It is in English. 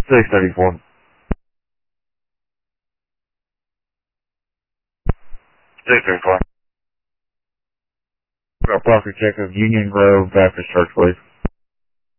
634. A property check of Union Grove Baptist Church, please.